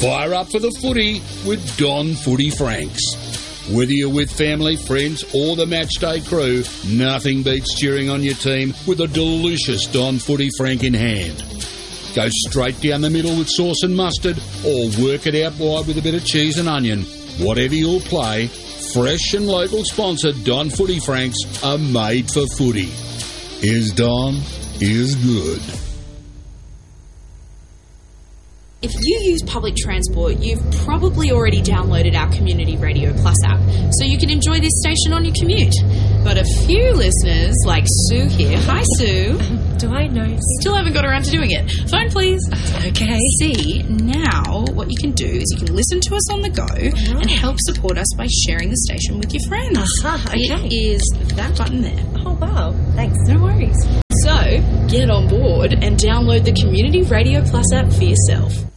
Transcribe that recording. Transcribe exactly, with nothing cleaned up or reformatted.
Fire up for the footy with Don Footy Franks. Whether you're with family, friends or the matchday crew, nothing beats cheering on your team with a delicious Don Footy Frank in hand. Go straight down the middle with sauce and mustard or work it out wide with a bit of cheese and onion. Whatever you'll play, fresh and local sponsor Don Footy Franks are made for footy. Is Don is good. If you use public transport, you've probably already downloaded our Community Radio Plus app, so you can enjoy this station on your commute. But a few listeners, like Sue here, hi Sue. Do I know? Still haven't got around to doing it. Phone please. Okay. See, now what you can do is you can listen to us on the go right. and help support us by sharing the station with your friends. Uh-huh, okay. It is that button there. Oh, wow. Thanks. No worries. So, get on board and download the Community Radio Plus app for yourself.